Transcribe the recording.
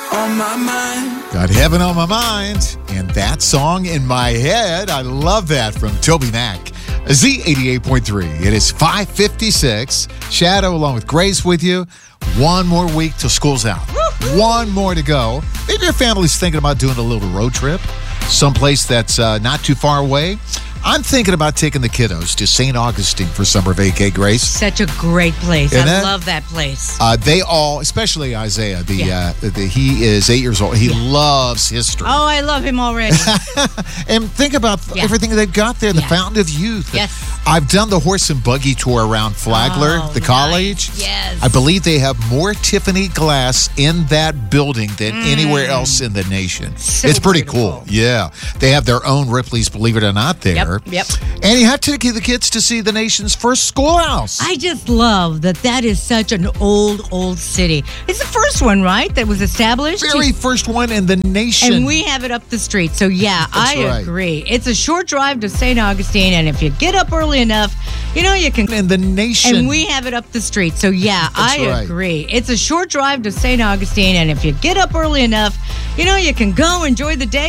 on my mind. Got heaven on my mind. And that song in my head. I love that from Toby Mac. Z88.3. It is 5:56. Shadow along with Grace with you. One more week till school's out. One more to go. Maybe your family's thinking about doing a little road trip. Someplace that's not too far away. I'm thinking about taking the kiddos to St. Augustine for summer vacay, Grace. Such a great place. I love that place. They all, especially Isaiah, he is 8 years old. He loves history. Oh, I love him already. And think about everything they've got there, the Fountain of Youth. Yes. I've done the horse and buggy tour around Flagler, the college. Nice. Yes. I believe they have more Tiffany glass in that building than anywhere else in the nation. So it's pretty beautiful. cool. Yeah. They have their own Ripley's, believe it or not, there. Yep. And you have to take the kids to see the nation's first schoolhouse. I just love that is such an old city. It's the first one, right, that was established? Very first one in the nation. And we have it up the street. So, I agree. It's a short drive to St. Augustine, and if you get up early enough, you can... In the nation. And we have it up the street. So, I agree. It's a short drive to St. Augustine, and if you get up early enough, you can go enjoy the day.